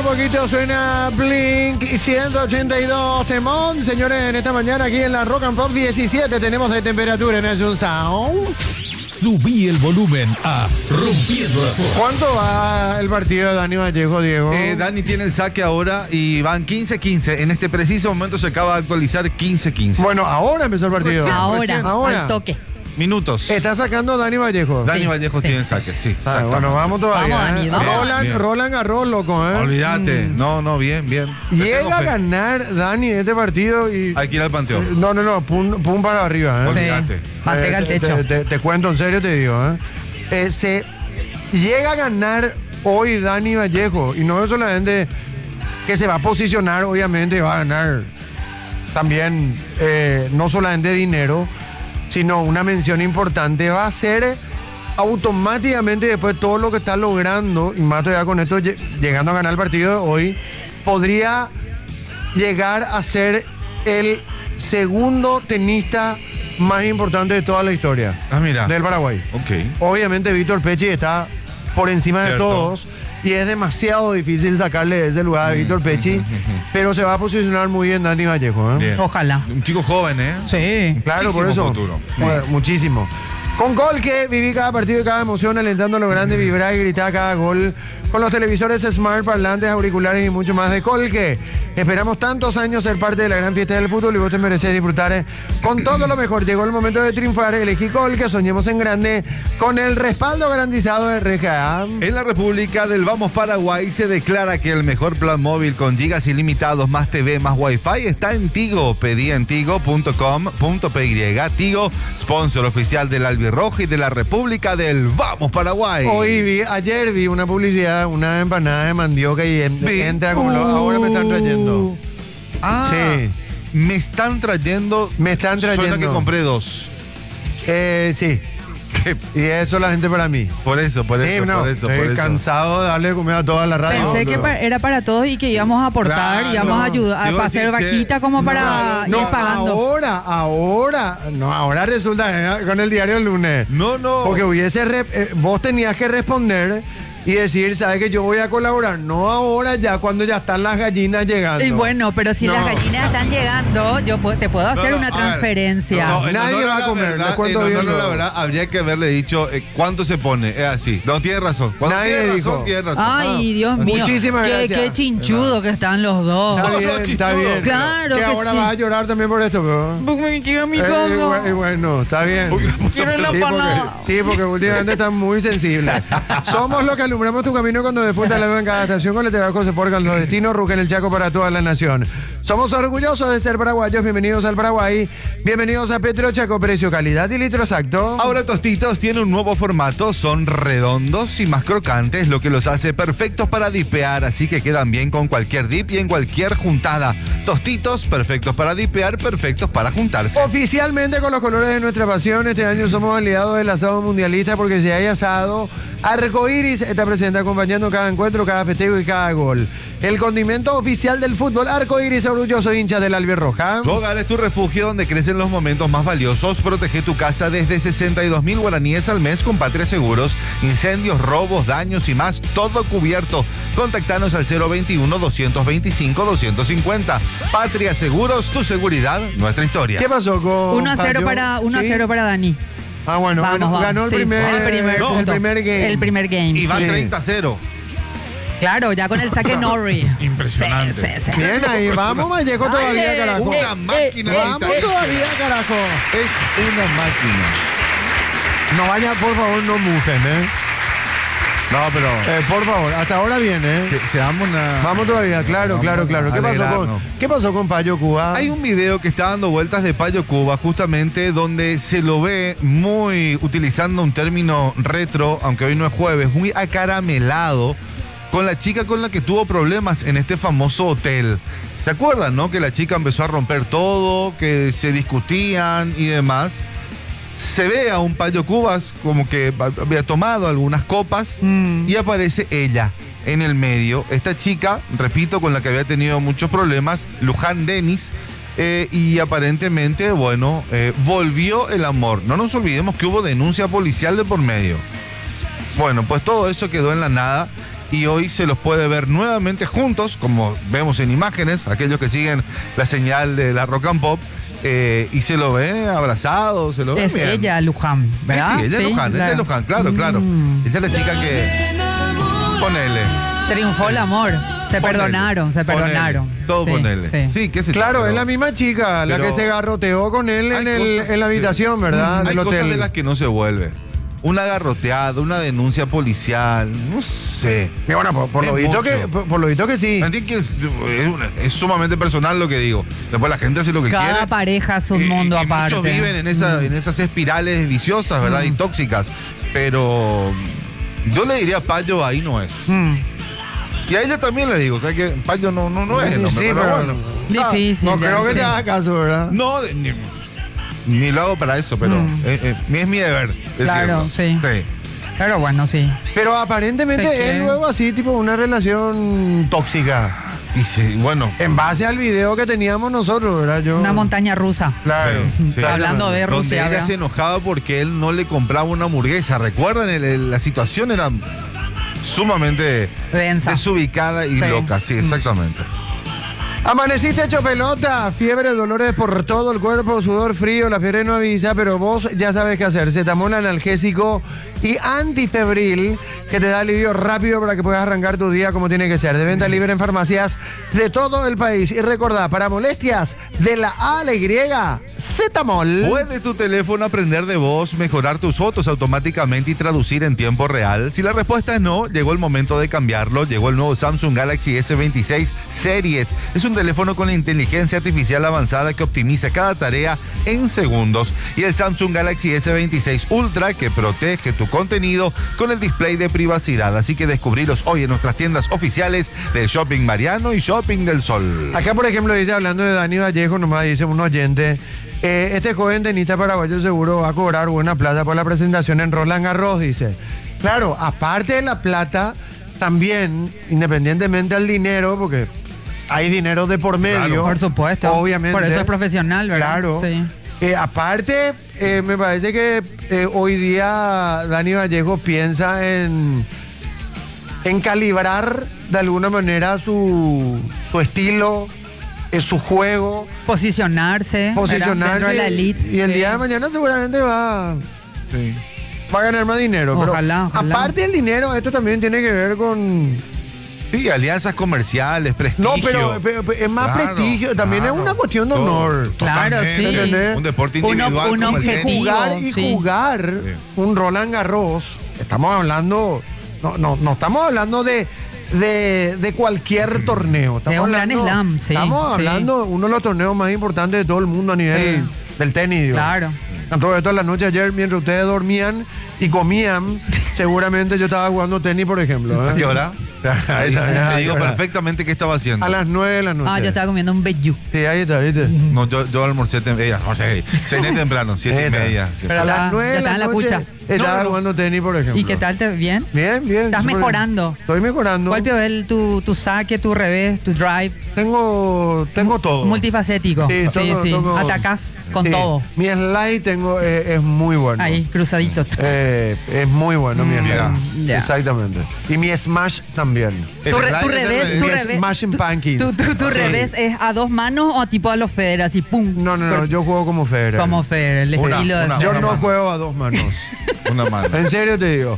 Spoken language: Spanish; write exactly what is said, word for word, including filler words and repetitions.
poquito suena Blink ciento ochenta y dos Temón. Señores, en esta mañana aquí en la Rock and Pop diecisiete tenemos de temperatura en el Sound. Subí el volumen a Rompiendo las Olas. ¿Cuánto va el partido de Dani Vallejo, Diego? Eh, Dani tiene el saque ahora y van quince quince. En este preciso momento se acaba de actualizar quince quince. Bueno, ahora empezó el partido. Recién, Ahora, recién. Ahora. al toque. Minutos. Está sacando Dani Vallejo. Dani Sí, Vallejo sí, tiene el sí, saque, sí. sí. Ah, exactamente. bueno, vamos todavía. Vamos, Dani, ¿eh? vamos. Roland, Bien. Roland Garros, loco, ¿eh? Olvídate. No, no, bien, bien. Te tengo Llega a fe. ganar Dani este partido y... Hay que ir al panteón. No, no, no, pum, pum para arriba, ¿eh? Sí. Olvídate. Manteca al Eh, te- techo. Te, te- te cuento en serio, te digo, ¿eh? Eh, se llega a ganar hoy Dani Vallejo y no es solamente que se va a posicionar, obviamente va a ganar también eh, no solamente dinero, sino una mención importante, va a ser automáticamente después todo lo que está logrando, y más todavía con esto lle- llegando a ganar el partido de hoy, podría llegar a ser el segundo tenista más importante de toda la historia Ah, mira. del Paraguay. Ok. Obviamente Víctor Pechi está por encima de Cierto. todos y es demasiado difícil sacarle ese lugar a Víctor Pechi, pero se va a posicionar muy bien Dani Vallejo, ¿eh? Bien. Ojalá. Un chico joven, ¿eh? Sí. Claro, por Muchísimo eso. futuro. Bueno, muchísimo. Con Colque, viví cada partido y cada emoción, alentando a lo grande, vibrar y gritar cada gol. Con los televisores smart, parlantes, auriculares y mucho más de Colque. Esperamos tantos años ser parte de la gran fiesta del fútbol y vos te mereces disfrutar eh, con todo lo mejor. Llegó el momento de triunfar. Elegí Colque, soñemos en grande, con el respaldo garantizado de R G A. En la República del Vamos Paraguay se declara que el mejor plan móvil con gigas ilimitados, más T V, más Wi-Fi está en Tigo. Pedí en tigo punto com punto p y. Tigo, sponsor oficial del Albirrojo y de la República del Vamos Paraguay. Hoy vi, ayer vi una publicidad, una empanada de mandioca y en- Vi. entra como lo- ahora me están trayendo. Ah, Sí. me están trayendo. Me están Suena trayendo. que compré dos. Eh, sí. Y eso la gente para mí. Por eso, por Sí, eso, no, por eso, estoy por eso. cansado de darle de comer a toda la radio. Pensé No, que no. pa- era para todos y que íbamos a aportar, Claro. íbamos a ayudar, Si a vos hacer decís, che, vaquita como para No, ir pagando. ahora, ahora, no, ahora resulta eh, con el diario el lunes. No, no. Porque hubiese, re- eh, vos tenías que responder y decir, ¿sabes que yo voy a colaborar? No ahora, ya cuando ya están las gallinas llegando. Y bueno, pero si No. las gallinas están llegando, yo pu- te puedo hacer No, no, una a ver, transferencia. no, no, en Nadie honor va a la comer, verdad, les cuento en honor bien a la todo. verdad, habría que haberle dicho eh, cuánto se pone. Es así. No, tiene razón. Cuando Nadie tiene dijo. razón, tiene razón. Ay, Dios mío. Muchísimas qué, gracias. qué chinchudo que están los dos. Está No, bien, no, está chichudo. bien. Claro que que ahora sí. vas a llorar también por esto, pero... Porque me quiero mi Eh, cosa. y bu- y bueno, está bien. Quiero la Sí, panada. porque, sí, porque últimamente están muy sensibles. Somos los que alumbramos tu camino cuando despunta la luz en cada estación. Con el trabajo se porcan los destinos, Ruca en el Chaco para toda la nación. Somos orgullosos de ser paraguayos. Bienvenidos al Paraguay. Bienvenidos a Petro Chaco. Precio, calidad y litro exacto. Ahora Tostitos tiene un nuevo formato, son redondos y más crocantes, lo que los hace perfectos para dipear, así que quedan bien con cualquier dip y en cualquier juntada. Tostitos, perfectos para dipear, perfectos para juntarse. Oficialmente con los colores de nuestra pasión, este año somos aliados del asado mundialista porque si hay asado, Arcoiris está presente acompañando cada encuentro, cada festejo y cada gol. El condimento oficial del fútbol, Arcoiris, orgulloso hincha del Albirroja. Tu hogar es tu refugio donde crecen los momentos más valiosos. Protege tu casa desde sesenta y dos mil guaraníes al mes con Patria Seguros. Incendios, robos, daños y más, todo cubierto. Contactanos al cero veintiuno, doscientos veinticinco, doscientos cincuenta. Patria Seguros, tu seguridad, nuestra historia. ¿Qué pasó con uno a cero Payo? para, uno a ¿Sí? cero para Dani. Ah, bueno, Vamos, ganó, vamos. ganó el, Sí, primer, el primer no, el punto. primer game. El primer game. Y va sí. treinta a cero. Claro, ya con el saque Norrie. Impresionante. Sí, sí, sí. Bien ahí, vamos Vallejo todavía, Dale. carajo. Una máquina. Vamos todavía, carajo. Es una máquina. No vaya, por favor, no mufen, ¿eh? No, pero Eh, por favor, hasta ahora bien, ¿eh? se, seamos una... Vamos todavía, claro, Vamos claro, a claro. ¿Qué pasó con, alegrarnos. ¿qué pasó con Payo Cuba? Hay un video que está dando vueltas de Payo Cuba, justamente donde se lo ve muy, utilizando un término retro, aunque hoy no es jueves, muy acaramelado, con la chica con la que tuvo problemas en este famoso hotel. ¿Se acuerdan, no? Que la chica empezó a romper todo, que se discutían y demás. Se ve a un Payo Cubas como que había tomado algunas copas Mm. y aparece ella en el medio. Esta chica, repito, con la que había tenido muchos problemas, Luján Denis, eh, y aparentemente, bueno, eh, volvió el amor. No nos olvidemos que hubo denuncia policial de por medio. Bueno, pues todo eso quedó en la nada y hoy se los puede ver nuevamente juntos, como vemos en imágenes, aquellos que siguen la señal de la Rock and Pop, eh, y se lo ve abrazado, se lo ve Es bien. ella, Luján, ¿verdad? Sí, ella es Luján, ella es Luján, claro, claro. Mm. Ella es la chica que... Ponele. Triunfó el amor. Se Ponele, perdonaron, se ponele, perdonaron. todo Sí, ponele. sí. Sí, qué sé yo, Claro, pero es la misma chica la pero que se garroteó con él hay en, el- cosas- en la habitación, sí. ¿verdad? Hay Del cosas hotel. de las que no se vuelve. Una garroteada, una denuncia policial, no sé. Y bueno, por, por Es lo visto mucho. que, por, por lo visto que sí. ¿Me entiendes? Que es, una- es sumamente personal lo que digo. Después la gente hace lo que Cada quiere. pareja es un Y- mundo y aparte. Muchos viven en, esa, en esas espirales viciosas, ¿verdad? Y tóxicas. Pero yo le diría a Payo, ahí no es. Mm. Y a ella también le digo, o sea que Payo no, no, no es el hombre, Sí, pero pero bueno. Difícil. No ya, creo que sí. te haga caso, ¿verdad? No, de- ni, ni lo hago para eso, pero Mm. eh, eh, es mi deber. Claro, decirlo. sí. Pero bueno, sí. Pero aparentemente Se es quieren. luego así, tipo una relación tóxica. Y sí, bueno. En base al video que teníamos nosotros, ¿verdad? Yo, Una montaña rusa. Claro. Sí, sí. Hablando de Donde Rusia. ella ¿verdad? se enojaba porque él no le compraba una hamburguesa. ¿Recuerdan? El- el- la situación era sumamente Densa. desubicada y Sí. loca. Sí, exactamente. Amaneciste hecho pelota, fiebre, dolores por todo el cuerpo, sudor frío, la fiebre no avisa, pero vos ya sabes qué hacer. Cetamol analgésico y antifebril que te da alivio rápido para que puedas arrancar tu día como tiene que ser. De venta libre en farmacias de todo el país. Y recordá, para molestias de la A a la Y, Cetamol. ¿Puede tu teléfono aprender de voz, mejorar tus fotos automáticamente y traducir en tiempo real? Si la respuesta es no, llegó el momento de cambiarlo. Llegó el nuevo Samsung Galaxy S veintiséis Series. Es un teléfono con inteligencia artificial avanzada que optimiza cada tarea en segundos. Y el Samsung Galaxy S veintiséis Ultra que protege tu contenido con el display de privacidad. Así que descubrilos hoy en nuestras tiendas oficiales de Shopping Mariano y Shopping del Sol. Acá, por ejemplo, dice, hablando de Dani Vallejo, nomás dice un oyente, eh, este joven tenista paraguayo seguro va a cobrar buena plata por la presentación en Roland Garros, dice. Claro, aparte de la plata, también, independientemente del dinero, porque hay dinero de por medio. Claro. Por supuesto. Obviamente. Por eso es profesional, ¿verdad? Claro. Sí. Eh, aparte, eh, me parece que eh, hoy día Dani Vallejo piensa en, en calibrar de alguna manera su, su estilo, eh, su juego, Posicionarse. ¿verdad? posicionarse. Dentro de la elite. Y el Sí. día de mañana seguramente va, Sí. va a ganar más dinero. pero Ojalá, ojalá. aparte del dinero, esto también tiene que ver con... Sí, alianzas comerciales, prestigio. No, pero, pero- pero es más Claro, prestigio, también claro. es una cuestión de Todo, honor. Claro, totalmente. sí. ¿Entendés? Un deporte Uno- individual un como el tenis. objetivo. Jugar y sí. jugar Sí. un Roland Garros, estamos hablando, no, no, no estamos hablando de, de, de cualquier torneo. Estamos De un gran hablando- slam, sí, Estamos sí. hablando de uno de los torneos más importantes de todo el mundo a nivel Sí. del tenis. digo. Claro. A todo esto en la noche ayer, mientras ustedes dormían y comían, seguramente yo estaba jugando tenis, por ejemplo. ¿eh? ¿A qué hora? Ahí está, Te digo ahí está. perfectamente qué estaba haciendo. A las nueve de la noche. Ah, yo estaba comiendo un bellú. Sí, ahí está, ¿viste? No, yo, yo almorcé temprano. Cené temprano, siete y Está. media. Pero A las ya- nueve ya de la estaba en la noche cucha. estaba No, no. jugando tenis, por ejemplo. ¿Y qué tal? ¿Te bien? Bien, bien. Estás súper bien. mejorando. Estoy mejorando. ¿Cuál peor el tu, tu saque, tu revés, tu drive? Tengo, tengo todo. Multifacético. Sí, Sí, tengo- sí. tengo- Atacás con Sí. todo. Mi slide tengo, eh, es muy bueno. Ahí, cruzadito. Eh, es muy bueno mi Mira. slide. Ya. Exactamente. Y mi smash también. El Tu, re- slide tu es el revés, tu Mi revés. revés. smash and pancakes. Tu, tu- tu Sí. revés es a dos manos o tipo a los Federer, así pum. No, no, no, Cor- yo juego como Federer. Como Federer, el Una, estilo de una, Yo Federer. no mano. juego a dos manos. Una mano. En serio te digo.